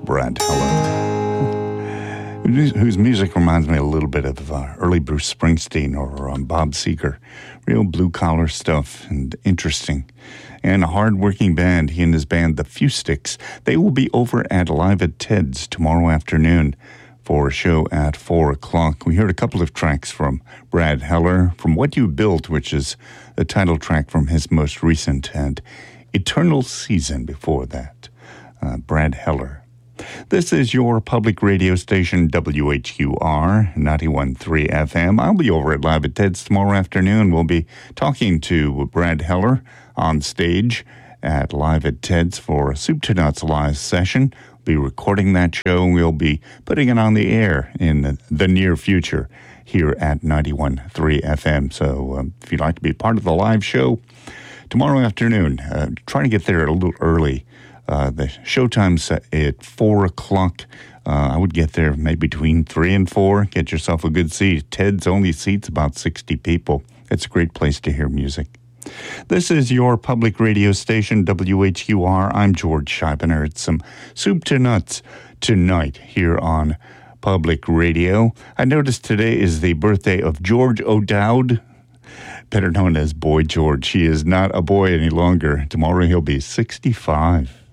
Brad Heller, whose music reminds me a little bit of early Bruce Springsteen or Bob Seger. Real blue-collar stuff and interesting. And a hard-working band, he and his band, The Few Sticks. They will be over at Live at Ted's tomorrow afternoon for a show at 4 o'clock. We heard a couple of tracks from Brad Heller, from What You Built, which is the title track from his most recent, and Eternal Season before that. Brad Heller. This is your public radio station, WHQR 91.3 FM. I'll be over at Live at Ted's tomorrow afternoon. We'll be talking to Brad Heller on stage at Live at Ted's for a Soup to Nuts live session. We'll be recording that show, and we'll be putting it on the air in the near future here at 91.3 FM. So if you'd like to be part of the live show tomorrow afternoon, try to get there a little early. The showtime's at 4 o'clock. I would get there maybe between 3 and 4. Get yourself a good seat. Ted's only seats about 60 people. It's a great place to hear music. This is your public radio station, WHQR. I'm George Scheibner. It's some Soup to Nuts tonight here on public radio. I noticed today is the birthday of George O'Dowd, better known as Boy George. He is not a boy any longer. Tomorrow he'll be 65.